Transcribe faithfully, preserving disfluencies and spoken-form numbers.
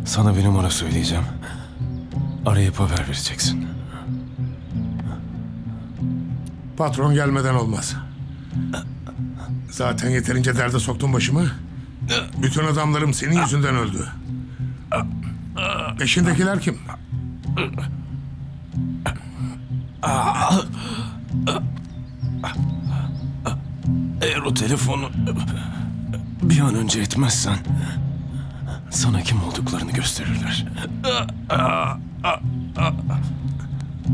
Sana bir numara söyleyeceğim. Arayıp haber vereceksin. Patron gelmeden olmaz. Zaten yeterince derde soktun başımı. Bütün adamlarım senin yüzünden öldü. Peşindekiler kim? Eğer o telefonu bir an önce etmezsen sana kim olduklarını gösterirler.